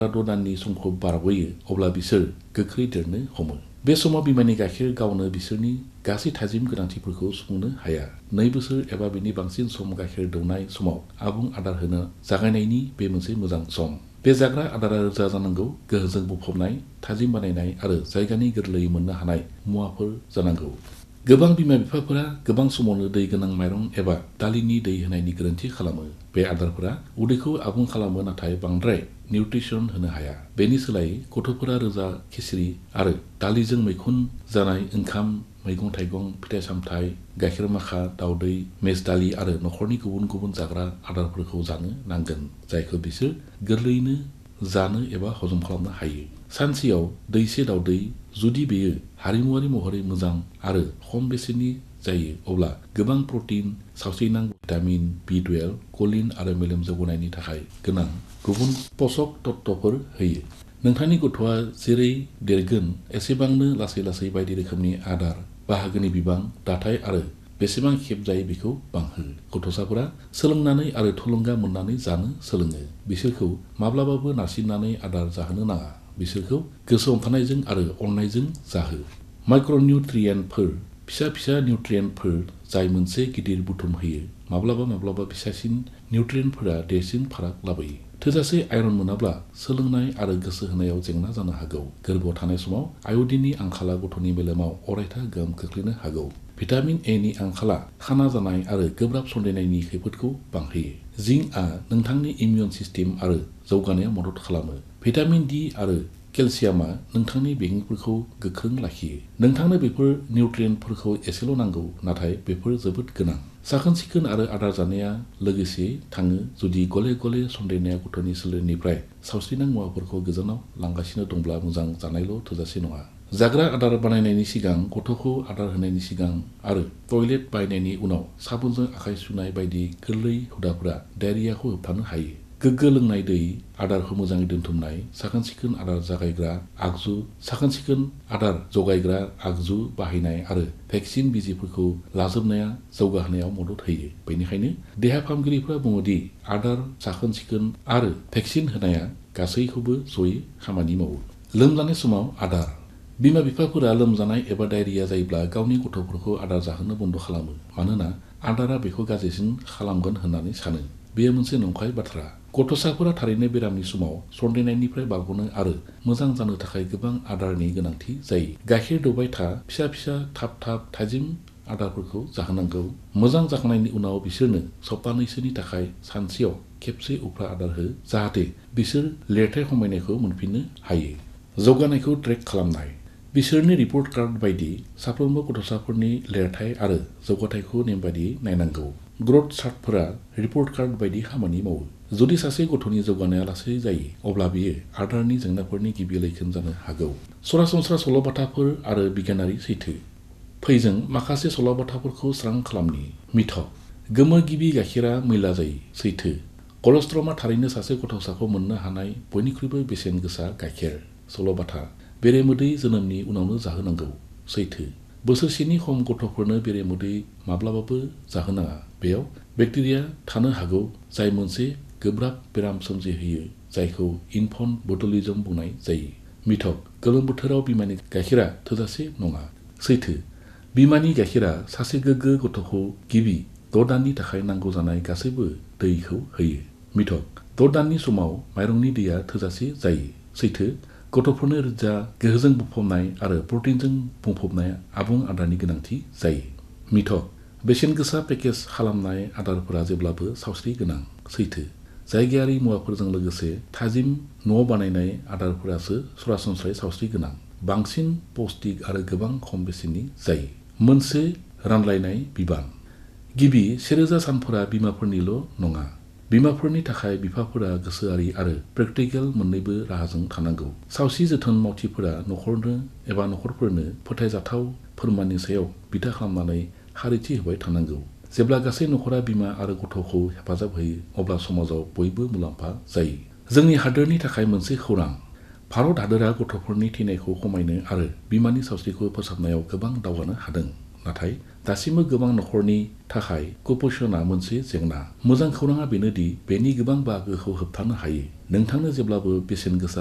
द' दाननि समखौ बारग'यो अब्ला बिसोर गोख्रै देरनो हमो। बे समाव बिमानि गाइखेर गावनो बिसोरनि गासै थाजिम गोनांथिफोरखौ सुफुंनो हाया। 2 बोसोर एबा बेनि बांसिन सम गाइखेर दौनाय समाव आबुं आदार होनो जागायनायनि बे मोनसे मोजां सम। बे जाग्रा आदारा रोजा जानांगौ, गोहोजों बुंफबनाय, थाजिम बानायनाय आरो जायगानि गोरलैयै मोननो हानाय मुवाफोर जानांगौ। गोबां बिमा-बिफाफोरा गोबां समावनो दै गोनां माइरं एबा दालिनि दै होनायनि गोरोन्थि खालामो। बे आदारफोरा उदैखौ आबुं खालामो नाथाय बांद्राय निउट्रिसन होनो हाया। बेनि सोलायै गथ'फोरा रोजा खिचड़ी आरो दालिजों मैखुन जानाय ओंखाम, मैगं-थाइगं, फिथाइ-सामथाइ, गाइखेर-माखा, दावदै, मेज दालि आरो नखरनि गुबुन गुबुन जाग्रा आदारफोरखौ जानो नांगोन, जायखौ बिसोर गोरलैयैनो जानो एबा हजम खालामनो हायो। सानसेयाव दैसे दावदै, जुदि बेयो हारिमुआरि महरै मोजां आरो खम बेसेननि जायो, अब्ला गोबां प्रटिन, सावस्रिनां भिटामिन B12, कलिन आरो मेलेम जौगानायनि थाखाय गोनां गुबुन पोषक तत्वफोर होयो। नोंथांनि गथ'आ जेरै देरगोन एसेबांनो लासै-लासै बायदि रोखोमनि आदार, बाहागोनि बिबां, दाथाय आरो बेसेबां खेब जायो बेखौ बांहो। गथ'साफोरा सोलोंनानै आरो थुलुंगा मोननानै जानो सोलोङो। बिसोरखौ माब्लाबाबो नारसिननानै आदार जाहोनो नाङा। बिसोरखौ गोसो हमथानायजों आरो अननायजों जाहो। माइक्र'निउट्रियेन्टफोर, फिसा-फिसा निउट्रियेन्टफोर जाय मोनसे गिदिर बुथुम होयो। माब्लाबा फिसासिन निउट्रियेन्टफोरा देरसिन फाराग लाबोयो। थोजासे आयरन मोनाब्ला सोलोंनाय आरो गोसो होनायाव जेंना जानो हागौ। गोर्बोआव थानाय समाव आय'डिननि आंखाला गथ'नि मेलेमाव अरायथा गोहोम खोख्लैनो हागौ। भिटामिन एनि आंखाला खाना जानाय आरो गोब्राब सन्देरनायनि खैफोदखौ बांहोयो। जिंकआ नोंथांनि इमिउन सिस्टेम आरो जौगानायाव मदद खालामो। भिटामिन डि आरो केलसियामआ नोंथांनि बेगेंफोरखौ गोख्रों लाखियो। नोंथांनो बेफोर निउट्रियेन्टफोरखौ एसेल' नांगौ, नाथाय बेफोर जोबोद गोनां। साखोन-सिखोन आरो आदार जानाया लोगोसे थाङो जुदि गले-गले सन्देरनाया गथ'नि सोलेरनिफ्राय सावस्रिनां मुवाफोरखौ गोजानाव लांगासिनो दंब्ला मोजां जानायल' थोजासे नङा। जाग्रा आदार बानायनायनि सिगां, गथ'खौ आदार होनायनि सिगां आरो टयलेट बाहायनायनि उनाव साबोनजों आखाइ सुनाय बायदि गोरलै हुदाफोरा डायेरियाखौ होबथानो हायो। गोग्गो लोंनाय दै, आदारखौ मोजाङै दोनथुमनाय, साखोन-सिखोन आदार जगायग्रा आगजु, साखोन-सिखोन आदार जगायग्रा आगजु बाहायनाय आरो भेक्सिन बिजिफोरखौ लाजोबनाया जौगाहोनायाव मदद होयो। बेनिखायनो देहा फाहामगिरिफोरा बुङो दि आदार, साखोन-सिखोन आरो भेक्सिन होनाया गासैखौबो जयै खामानि मावो। लोमजानाय समाव आदार। बिमा-बिफाफोरा लोमजानाय एबा डायेरिया जायोब्ला गावनि गथ'फोरखौ आदार जाहोनो बन्द' खालामो मानोना आदारा बेखौ गाज्रिसिन खालामगोन होननानै सानो। बेयो मोनसे नंखाय बाथ्रा। गथ'साफोरा थारैनो बेरामनि समाव सन्देरनायनिफ्राय बारग'नो आरो मोजां जानो थाखाय गोबां आदारनि गोनांथि जायो। गाइखेर दौबाय था, फिसा-फिसा, थाब-थाब, थाजिम आदारफोरखौ जाहोनांगौ। मोजां जाखांनायनि उनाव बिसोरनो सप्तानैसोनि थाखाय सानसेयाव खेबसे उफ्रा आदार हो जाहाथे बिसोर लिरथाय खमायनायखौ मोनफिननो हायो। जौगानायखौ ट्रेक खालामनाय। बिसोरनि रिपर्ट कार्ड बायदि, साफ्रोमबो गथ'साफोरनि लिरथाय आरो जौगाथायखौ नेमबादियै नायनांगौ। ग्र'थ चार्टफोरा रिपर्ट कार्ड बायदि खामानि मावो। जुदि सासे गथ'नि जौगानाया लासै जायो, अब्ला बेयो आदारनि जेंनाफोरनि गिबि लैखोन जानो हागौ। सरासनस्रा सल'बाथाफोर आरो बिगियानारि सैथो। फै जों माखासे सल'बाथाफोरखौ स्रां खालामनि। मिथ: गोमो गिबि गाइखेरा मैला जायो। सैथो। कलस्ट्रमआ थारैनो सासे गथ'साखौ मोननो हानाय बयनिख्रुइबो बेसेन गोसा गाइखेर। सल'बाथा: बेरेमोदै जोनोमनि उनावनो जाहोनांगौ। सैथो। बोसोरसेनि खम गथ'फोरनो बेरेमोदै माब्लाबाबो जाहोनाङा। बेयाव बेक्टेरिया थानो हागौ जाय मोनसे गोब्राब बेराम सोमजिहोयो जायखौ इनफन्ट बटुलिज्म बुंनाय जायो। मिथ: गोलोम बोथोराव बिमानि गाइखेरा थोजासे नङा। सैथो। बिमानि गाइखेरा सासे गोग्गो गथ'खौ गिबि 6 दाननि थाखाय नांगौ जानाय गासैबो दैखौ होयो। मिथ: 6 दाननि समाव माइरंनि दैया थोजासे जायो। सैथो। गथ'फोरनो रोजा, गोहोजों बुंफबनाय आरो प्रटिनजों बुंफबनाय आबुं आदारनि गोनांथि जायो। मिथ: बेसेनगोसा पेकेज खालामनाय आदारफोरा जेब्लाबो सावस्रि गोनां। सैथो। जायगायारि मुवाफोरजों लोगोसे थाजिम न'आव बानायनाय आदारफोरासो सरासनस्रायै सावस्रि गोनां, बांसिन पौष्टिक आरो गोबां खम बेसेननि जायो। मोनसे रानलायनाय बिबान। गिबि 1000 सानफोरा बिमाफोरनिल' नङा। बिमाफोरनि थाखाय बिफाफोरा गोसोआरि आरो प्रेक्टिकेल मोन्नैबो राहाजों थानांगौ। सावस्रि जोथोन मावथिफोरा नखरफोरनो फोथायजाथाव फोरमाननि सायाव बिथा खालामनानै खारिथि होबाय थानांगौ। जेब्ला गासै नखरा बिमा आरो गथ'खौ हेफाजाब होयो, अब्ला समाजाव बयबो मुलाम्फा जायो। जोंनि हादोरनि थाखाय मोनसे खौरां। भारत हादोरा गथ'फोरनि थैनायखौ खमायनो आरो बिमानि सावस्रिखौ फोसाबनायाव गोबां दावगानो हादों। नाथाय दासिमबो गोबां नखरनि थाखाय कुपोषणआ मोनसे जेंना। मोजां खौरांआ बेनोदि बेनि गोबां बाहागोखौ होबथानो हायो। नोंथांनो जेब्लाबो बेसेन गोसा